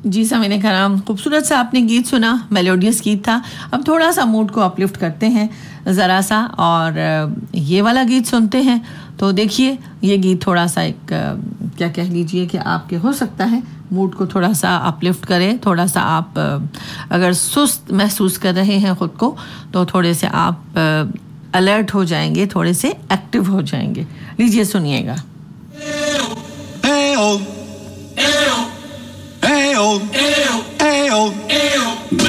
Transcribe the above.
जी समीने कराम, खूबसूरत सा आपने गीत सुना, मेलोडियस गीत था। अब थोड़ा सा मूड को अपलिफ्ट करते हैं ज़रा सा, और ये वाला गीत सुनते हैं। तो देखिए, ये गीत थोड़ा सा एक क्या कह लीजिए कि आपके हो सकता है मूड को थोड़ा सा अपलिफ्ट करे। थोड़ा सा आप अगर सुस्त महसूस कर रहे हैं ख़ुद को, तो थोड़े से आप अलर्ट हो जाएंगे, थोड़े से एक्टिव हो जाएंगे। लीजिए सुनिएगा। Ayo, ayo, ayo, ayo, ayo, ayo.